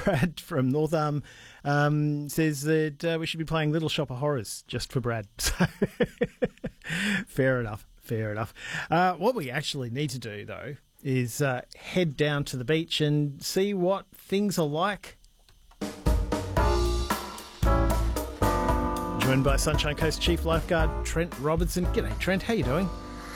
Brad from North Arm says that we should be playing Little Shop of Horrors just for Brad. So fair enough. What we actually need to do, though, is head down to the beach and see what things are like. Joined by Sunshine Coast Chief Lifeguard Trent Robinson. G'day, Trent. How you doing?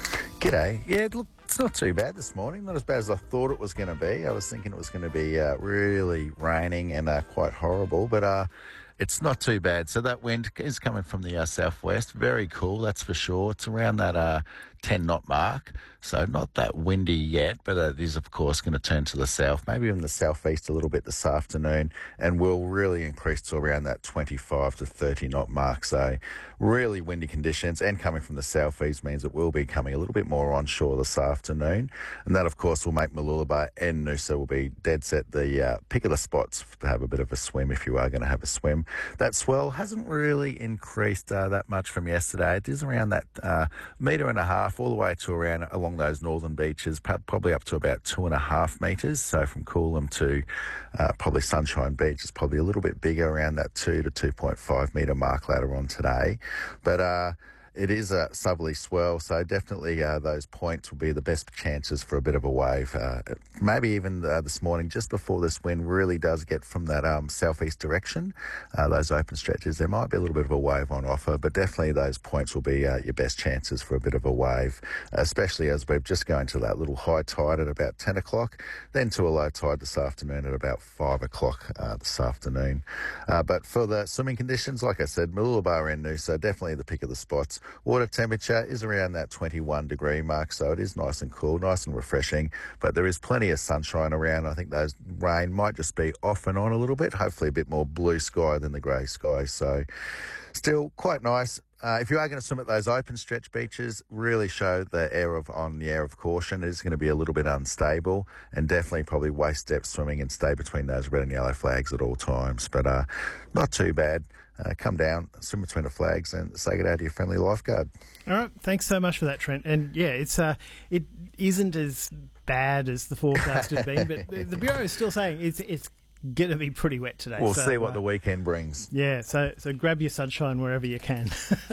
G'day. Yeah, look, it's not too bad this morning. Not as bad as I thought it was going to be. I was thinking it was going to be really raining and quite horrible, but it's not too bad. So that wind is coming from the southwest. Very cool, that's for sure. It's around that 10-knot mark, so not that windy yet, but it is, of course, going to turn to the south, maybe even the southeast a little bit this afternoon, and will really increase to around that 25 to 30-knot mark. So really windy conditions, and coming from the southeast means it will be coming a little bit more onshore this afternoon, and that, of course, will make Mooloolaba and Noosa will be dead set the pick of the spots to have a bit of a swim if you are going to have a swim. That swell hasn't really increased that much from yesterday. It is around that metre and a half all the way to around along those northern beaches, probably up to about 2.5 metres. So from Coolum to probably Sunshine Beach is probably a little bit bigger, around that 2 to 2.5 metre mark later on today. But it is a southerly swell, so definitely those points will be the best chances for a bit of a wave. Maybe even this morning, just before this wind really does get from that southeast direction, those open stretches, there might be a little bit of a wave on offer, but definitely those points will be your best chances for a bit of a wave, especially as we're just going to that little high tide at about 10 o'clock, then to a low tide this afternoon at about 5 o'clock this afternoon. But for the swimming conditions, like I said, Mooloolaba and Noosa, definitely the pick of the spots. Water temperature is around that 21-degree mark, so it is nice and cool, nice and refreshing, but there is plenty of sunshine around. I think those rain might just be off and on a little bit, hopefully a bit more blue sky than the grey sky, so still quite nice. If you are going to swim at those open stretch beaches, really show the air of caution. It is going to be a little bit unstable, and definitely probably waist depth swimming and stay between those red and yellow flags at all times, but not too bad. Come down, swim between the flags, and say good day to your friendly lifeguard. All right, thanks so much for that, Trent. And yeah, it isn't as bad as the forecast had been, but the Bureau is still saying it's going to be pretty wet today. We'll see what the weekend brings. Yeah, so grab your sunshine wherever you can.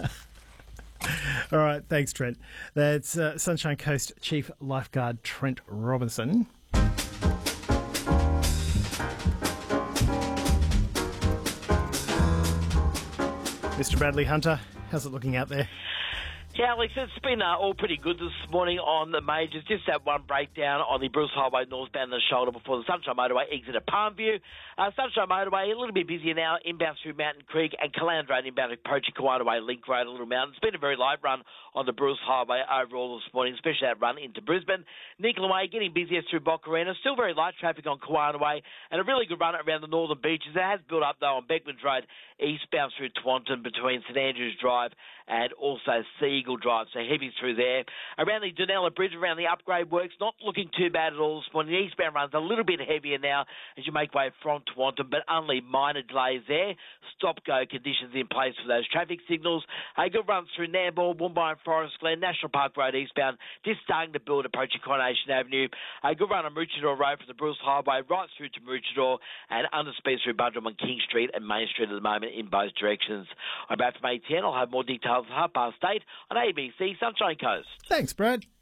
All right, thanks, Trent. That's Sunshine Coast Chief Lifeguard Trent Robinson. Mr. Bradley Hunter, how's it looking out there? Yeah, Alex, it's been all pretty good this morning on the majors. Just that one breakdown on the Bruce Highway northbound the shoulder before the Sunshine Motorway exit at Palmview. Sunshine Motorway a little bit busier now, inbound through Mountain Creek, and Calandra Road inbound approaching Kawana Way Link Road, a little mountain. It's been a very light run on the Bruce Highway overall this morning, especially that run into Brisbane. Nicola Way getting busier through Boccarina. Still very light traffic on Kawana Way, and a really good run around the northern beaches. It has built up, though, on Beckman's Road, eastbound through Taunton between St Andrews Drive and also Seagull Drive, so heavy through there. Around the Dunella Bridge, around the upgrade works, not looking too bad at all this morning. The eastbound run's a little bit heavier now as you make way from Taunton, but only minor delays there. Stop-go conditions in place for those traffic signals. A good run through Nambour, Woombye and Forest Glen, National Park Road eastbound, just starting to build approaching Coronation Avenue. A good run on Maroochydore Road from the Bruce Highway right through to Maroochydore, and under speed through Bundram on King Street and Main Street at the moment in both directions. I'm back from ATN. I'll have more details at 8:30 on ABC Sunshine Coast. Thanks, Brad.